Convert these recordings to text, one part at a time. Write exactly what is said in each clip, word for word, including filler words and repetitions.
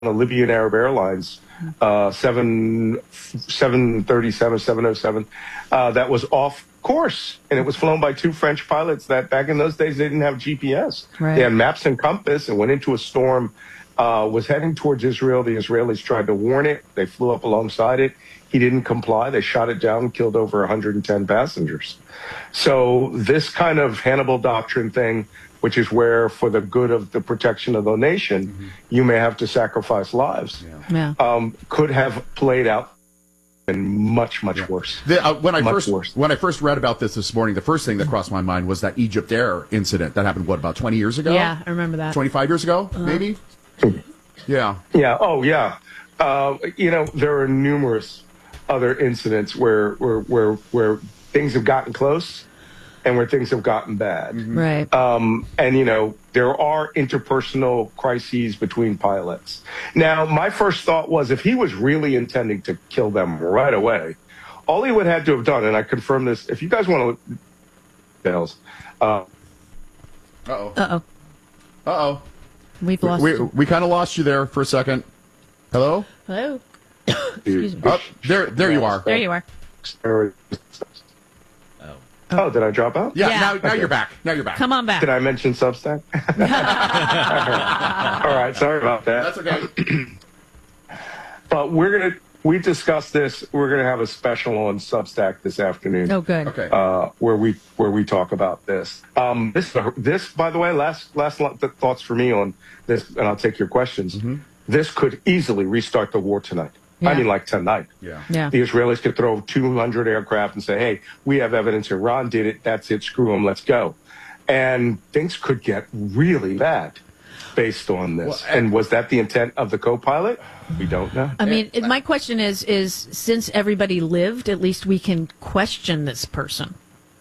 a Libyan Arab Airlines uh, seven seven thirty seven seven oh seven uh, that was off course, and it was flown by two French pilots that back in those days they didn't have G P S. Right. They had maps and compass, and went into a storm. Uh, was heading towards Israel. The Israelis tried to warn it. They flew up alongside it. He didn't comply. They shot it down and killed over one hundred ten passengers. So this kind of Hannibal doctrine thing, which is where for the good of the protection of the nation, mm-hmm. you may have to sacrifice lives, yeah. Yeah. Um, could have played out and much, much yeah. worse. The, uh, when I much first worse. when I first read about this this morning, the first thing that crossed my mind was that Egypt Air incident that happened, what, about twenty years ago? Yeah, I remember that. twenty-five years ago, uh-huh. maybe? Yeah. Yeah. Oh, yeah. Uh, you know, there are numerous other incidents where, where, where, where things have gotten close and where things have gotten bad. Mm-hmm. Right. Um, and, you know, there are interpersonal crises between pilots. Now, my first thought was if he was really intending to kill them right away, all he would have to have done, and I confirm this, if you guys want to details. Uh, Uh-oh. Uh-oh. Uh-oh. We've lost We, we, we kind of lost you there for a second. Hello? Hello? Excuse me. Oh, there, there you are. There you are. Oh. Oh, did I drop out? Yeah, Yeah. now, now Okay. you're back. Now you're back. Come on back. Did I mention Substack? All right, sorry about that. That's okay. But we're going to, we discussed this, we're going to have a special on Substack this afternoon. Oh, good. Okay. Uh, where we where we talk about this. Um, this, this, by the way, last last lo- th- thoughts for me on this, and I'll take your questions. Mm-hmm. This could easily restart the war tonight. Yeah. I mean, like tonight. Yeah. Yeah. The Israelis could throw two hundred aircraft and say, hey, we have evidence Iran did it. That's it. Screw them. Let's go. And things could get really bad based on this. Well, and was that the intent of the co-pilot? We don't know. I mean, it, my question is, is since everybody lived, at least we can question this person.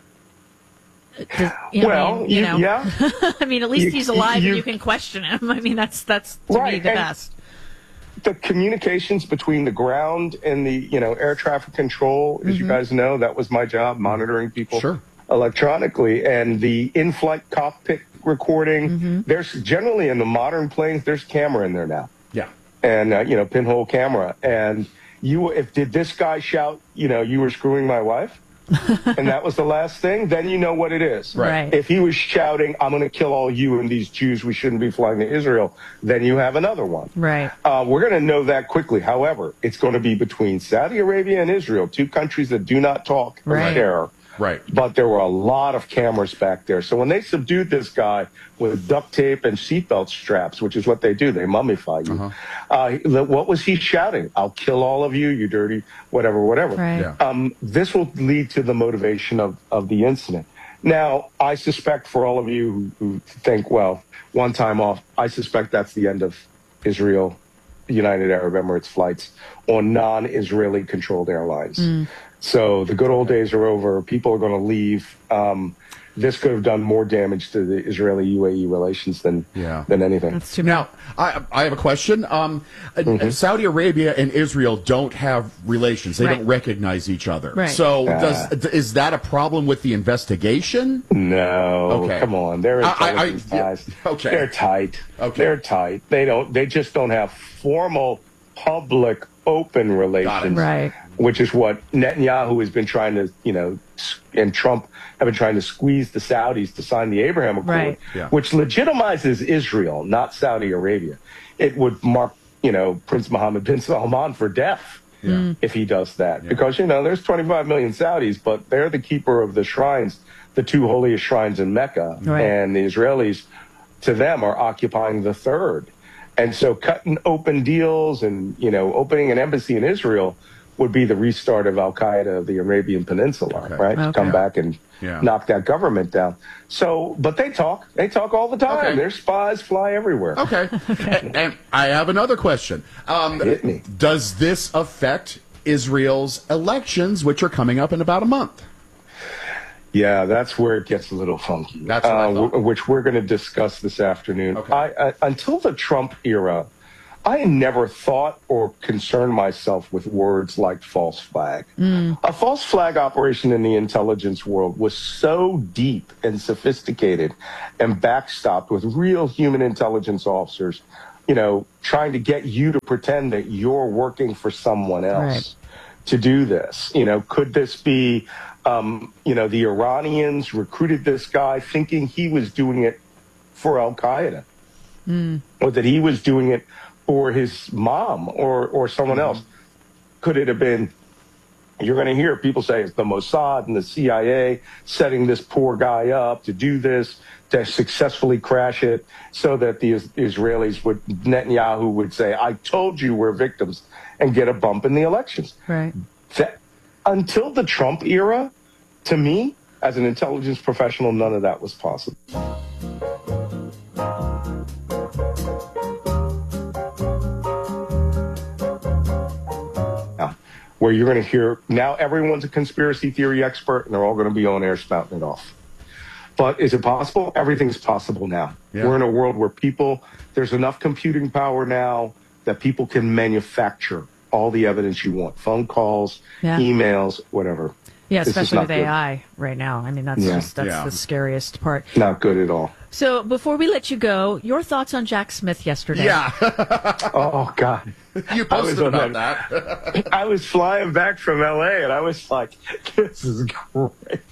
Does, you know, well, I mean, you you- know, yeah. I mean, at least You- he's alive you- and you can question him. I mean, that's that's to me Right, the and- best. The communications between the ground and the, you know, air traffic control, as you guys know, that was my job, monitoring people Sure. electronically, and the in-flight cockpit recording. There's generally in the modern planes, there's camera in there now, Yeah. and uh, you know, pinhole camera. And you, if did this guy shout, you know, you were screwing my wife, and that was the last thing, then you know what it is. Right. If he was shouting, I'm going to kill all you and these Jews, we shouldn't be flying to Israel, then you have another one. Right. Uh, we're going to know that quickly. However, it's going to be between Saudi Arabia and Israel, two countries that do not talk Right. terror. Right. But there were a lot of cameras back there. So when they subdued this guy with duct tape and seatbelt straps, which is what they do, they mummify you. Uh-huh. Uh, what was he shouting? I'll kill all of you, you dirty, whatever, whatever. Right. Yeah. Um, this will lead to the motivation of, of the incident. Now, I suspect for all of you who, who think, well, one time off, I suspect that's the end of Israel, United Arab Emirates flights on non-Israeli controlled airlines. Mm. So the good old days are over. People are going to leave. Um, this could have done more damage to the Israeli-U A E relations than Yeah. than anything. That's too Now, I, I have a question. Um, Mm-hmm. Saudi Arabia and Israel don't have relations. They Right. don't recognize each other. Right. So Ah. does, is that a problem with the investigation? No, Okay. come on. They're I- I- I- intelligence yeah, guys. okay. They're tight. Okay. They're tight. They don't. They just don't have formal, public, open relations. Right. Which is what Netanyahu has been trying to, you know, s- and Trump have been trying to squeeze the Saudis to sign the Abraham Accord, Right. Yeah. which legitimizes Israel, not Saudi Arabia. It would mark, you know, Prince Mohammed bin Salman for death Yeah. if he does that. Because, you know, there's twenty-five million Saudis, but they're the keeper of the shrines, the two holiest shrines in Mecca. Right. And the Israelis, to them, are occupying the third. And so cutting open deals and, you know, opening an embassy in Israel would be the restart of Al-Qaeda of the Arabian Peninsula, Okay. right? To Okay. come back and Yeah. knock that government down. So, but they talk. They talk all the time. Okay. Their spies fly everywhere. Okay. and, and I have another question. Um, Hit me. Does this affect Israel's elections, which are coming up in about a month? Yeah, that's where it gets a little funky. That's what I uh, thought. w- which we're going to discuss this afternoon. Okay. I, I, until the Trump era, I never thought or concerned myself with words like false flag. A false flag operation in the intelligence world was so deep and sophisticated and backstopped with real human intelligence officers, you know, trying to get you to pretend that you're working for someone else right. to do this. You know, could this be, um, you know, the Iranians recruited this guy thinking he was doing it for Al-Qaeda mm. or that he was doing it for his mom or, or someone mm. else? Could it have been, you're going to hear people say it's the Mossad and the C I A setting this poor guy up to do this, to successfully crash it so that the Israelis would, Netanyahu would say, I told you we're victims, and get a bump in the elections. Right. That, until the Trump era, to me, as an intelligence professional, none of that was possible. Now, where you're going to hear, now everyone's a conspiracy theory expert, and they're all going to be on air spouting it off. But is it possible? Everything's possible now. Yeah. We're in a world where people, there's enough computing power now that people can manufacture all the evidence you want. Phone calls, yeah. emails, whatever. Yeah, especially with good. A I right now. I mean, that's yeah. just that's yeah. the scariest part. Not good at all. So before we let you go, your thoughts on Jack Smith yesterday? Yeah. Oh, God. You posted about that. that. I was flying back from L A, and I was like, this is great.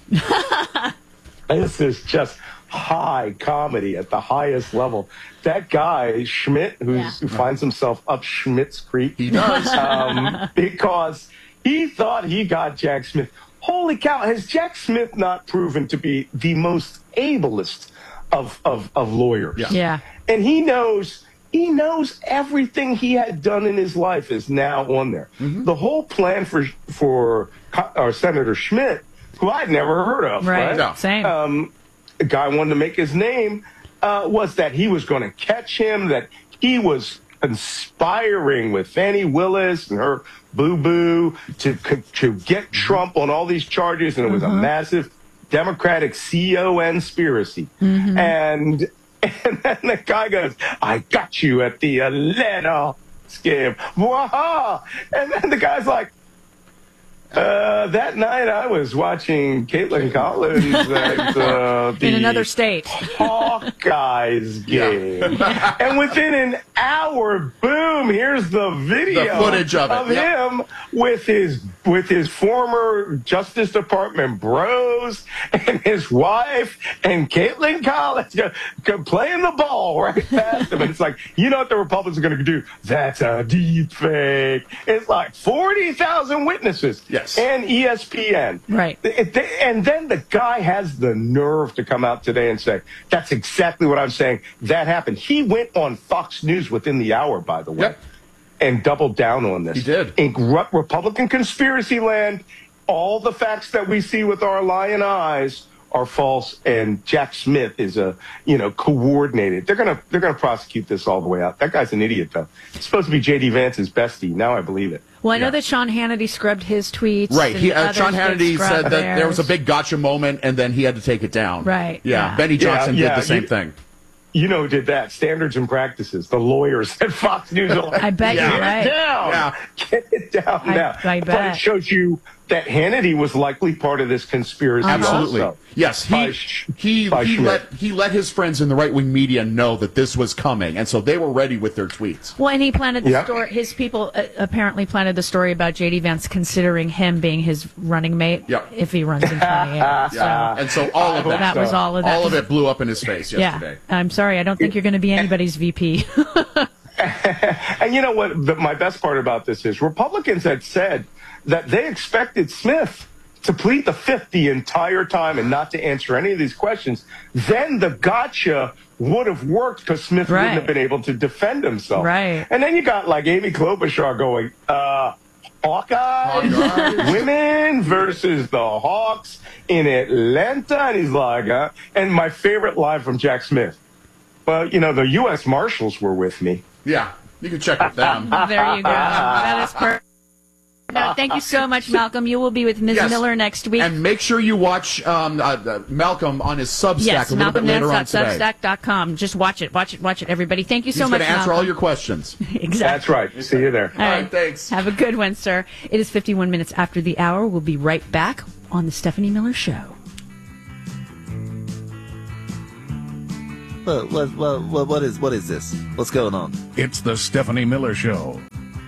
This is just high comedy at the highest level. That guy, Schmidt, who's, yeah. who finds himself up Schmidt's Creek. He does. Um, because he thought he got Jack Smith. Holy cow, has Jack Smith not proven to be the most ablest of, of, of lawyers? Yeah. yeah. And he knows... He knows everything he had done in his life is now on there. Mm-hmm. The whole plan for for uh, Senator Schmidt, who I'd never heard of, right? right? No. Same. Um, a guy wanted to make his name, uh, was that he was going to catch him, that he was conspiring with Fannie Willis and her boo-boo to, to get Trump on all these charges, and it was mm-hmm. a massive Democratic C O conspiracy. Mm-hmm. And... And then the guy goes, I got you at the Atlanta scam. Wow. And then the guy's like, uh, that night I was watching Caitlin Collins at uh, the in another state Hawkeyes game. Yeah. And within an hour, boom, here's the video the footage of, it. of yep. him with his with his former Justice Department bros and his wife and Caitlin Collins playing the ball right past him. And it's like, you know what the Republicans are going to do? That's a deep fake. It's like forty thousand witnesses. Yes. And E S P N. Right. And then the guy has the nerve to come out today and say, that's exactly what I'm saying. That happened. He went on Fox News within the hour, by the way, yep. and doubled down on this. He did. In Republican conspiracy land, all the facts that we see with our lying eyes are false, and Jack Smith is a, you know, coordinated. They're gonna they're gonna prosecute this all the way out. That guy's an idiot, though. It's supposed to be J D Vance's bestie. Now I believe it. Well, I know yeah. that Sean Hannity scrubbed his tweets. Right. He, uh, Sean Hannity said that theirs. there was a big gotcha moment, and then he had to take it down. Right. Yeah. yeah. Benny Johnson yeah, did yeah, the same you, thing. You know who did that? Standards and Practices. The lawyers at Fox News are like, I bet yeah. you're right. Get it down. Yeah. Get it down I, now. I bet. But it shows you that Hannity was likely part of this conspiracy. Uh-huh. Absolutely. Also. Yes. He By, he by he Schmidt. let he let his friends in the right wing media know that this was coming, and so they were ready with their tweets. Well, and he planted the yep. story. His people uh, apparently planted the story about J D Vance considering him being his running mate yep. if he runs in twenty-eight. yeah. So and so all of that, that was all of that. All of it blew up in his face yesterday. Yeah. I'm sorry. I don't think you're going to be anybody's V P. And you know what? The, my best part about this is Republicans had said that they expected Smith to plead the fifth the entire time and not to answer any of these questions. Then the gotcha would have worked because Smith right. wouldn't have been able to defend himself. Right. And then you got like Amy Klobuchar going, uh, Hawkeye Hawkeye. women versus the Hawks in Atlanta. And he's like, uh, and my favorite line from Jack Smith. Well, you know, the U S Marshals were with me. Yeah, you can check with them. There you go. That is perfect. No, thank you so much, Malcolm. You will be with Miz Yes. Miller next week. And make sure you watch um, uh, uh, Malcolm on his Substack yes, a little bit later on today. Substack dot com. Just watch it, watch it, watch it, everybody. Thank you so He's much, going to answer Malcolm. all your questions. Exactly. That's right. See you there. All All right. right, thanks. Have a good one, sir. It is fifty-one minutes after the hour. We'll be right back on the Stephanie Miller Show. What, what, what, what, what is what is this? What's going on? It's the Stephanie Miller Show.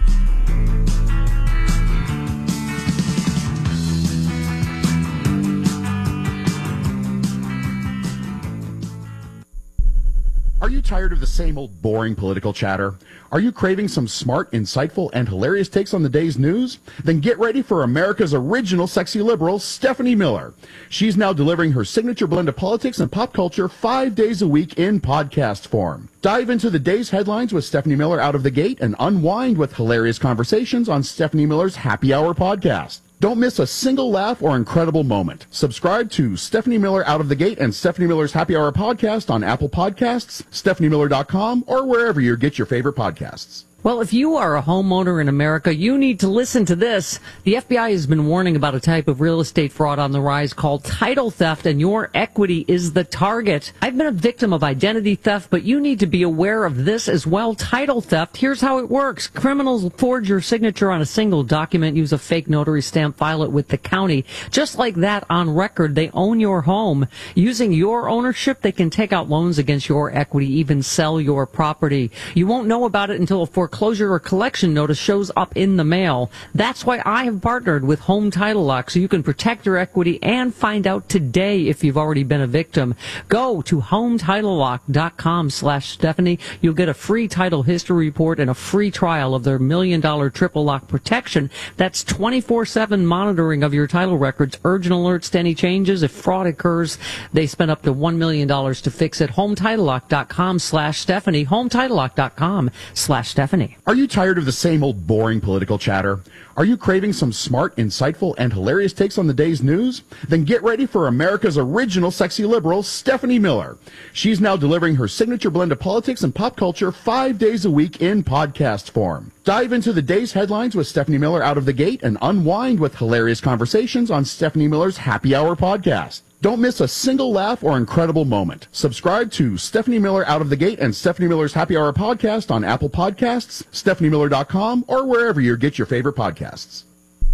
Are you tired of the same old boring political chatter? Are you craving some smart, insightful, and hilarious takes on the day's news? Then get ready for America's original sexy liberal, Stephanie Miller. She's now delivering her signature blend of politics and pop culture five days a week in podcast form. Dive into the day's headlines with Stephanie Miller out of the gate and unwind with hilarious conversations on Stephanie Miller's Happy Hour podcast. Don't miss a single laugh or incredible moment. Subscribe to Stephanie Miller Out of the Gate and Stephanie Miller's Happy Hour podcast on Apple Podcasts, stephanie miller dot com, or wherever you get your favorite podcasts. Well, if you are a homeowner in America, you need to listen to this. The F B I has been warning about a type of real estate fraud on the rise called title theft, and your equity is the target. I've been a victim of identity theft, but you need to be aware of this as well. Title theft, here's how it works. Criminals forge your signature on a single document, use a fake notary stamp, file it with the county. Just like that, on record, they own your home. Using your ownership, they can take out loans against your equity, even sell your property. You won't know about it until a foreclosure Foreclosure or collection notice shows up in the mail. That's why I have partnered with Home Title Lock, so you can protect your equity and find out today if you've already been a victim. Go to home title lock dot com slash Stephanie. You'll get a free title history report and a free trial of their million dollar triple lock protection. That's twenty-four seven monitoring of your title records, urgent alerts to any changes. If fraud occurs, they spend up to one million dollars to fix it. home title lock dot com slash Stephanie. home title lock dot com slash Stephanie. Are you tired of the same old boring political chatter? Are you craving some smart, insightful, and hilarious takes on the day's news? Then get ready for America's original sexy liberal, Stephanie Miller. She's now delivering her signature blend of politics and pop culture five days a week in podcast form. Dive into the day's headlines with Stephanie Miller out of the gate and unwind with hilarious conversations on Stephanie Miller's Happy Hour podcast. Don't miss a single laugh or incredible moment. Subscribe to Stephanie Miller Out of the Gate and Stephanie Miller's Happy Hour podcast on Apple Podcasts, stephanie miller dot com, or wherever you get your favorite podcasts.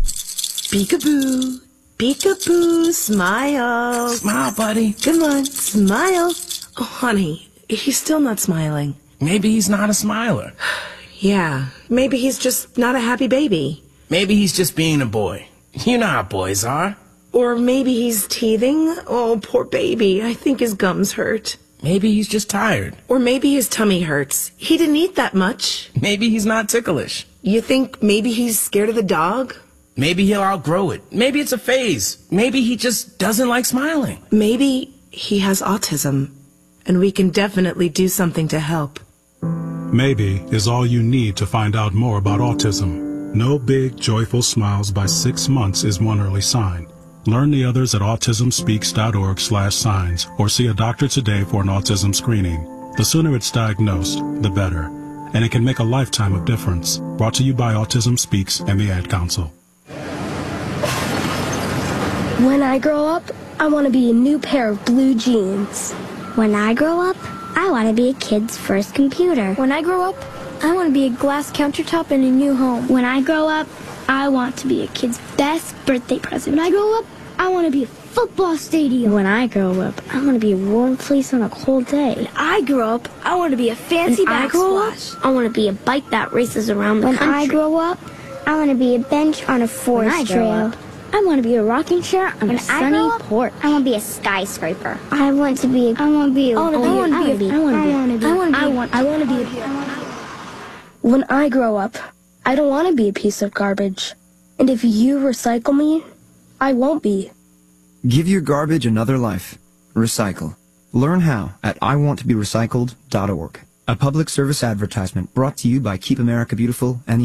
Peekaboo, peekaboo, smile. Smile, buddy. Come on, smile. Oh, honey, he's still not smiling. Maybe he's not a smiler. Yeah, maybe he's just not a happy baby. Maybe he's just being a boy. You know how boys are. Or maybe he's teething. Oh, poor baby. I think his gums hurt. Maybe he's just tired. Or maybe his tummy hurts. He didn't eat that much. Maybe he's not ticklish. You think maybe he's scared of the dog? Maybe he'll outgrow it. Maybe it's a phase. Maybe he just doesn't like smiling. Maybe he has autism, and we can definitely do something to help. Maybe is all you need to find out more about autism. No big, joyful smiles by six months is one early sign. Learn the others at autism speaks dot org slash signs or see a doctor today for an autism screening. The sooner it's diagnosed, the better. And it can make a lifetime of difference. Brought to you by Autism Speaks and the Ad Council. When I grow up, I want to be a new pair of blue jeans. When I grow up, I want to be a kid's first computer. When I grow up, I want to be a glass countertop in a new home. When I grow up, I want to be a kid's best birthday present. When I grow up, I want to be a football stadium. When I grow up, I want to be a warm place on a cold day. When I grow up, I want to be a fancy when I grow up, backsplash. I want to be a bike that races around the when country. When I grow up, I want to be a bench on a forest when I trail. Up, I want to be a rocking chair on when a sunny up, porch. I want to be a skyscraper. I want to be. A, I want to be. A, I want to be. I want to be. I want to be. I want. I want to be. When I grow up, I don't want to be a piece of garbage. And if you recycle me, I won't be. Give your garbage another life. Recycle. Learn how at I want to be recycled dot org. A public service advertisement brought to you by Keep America Beautiful and the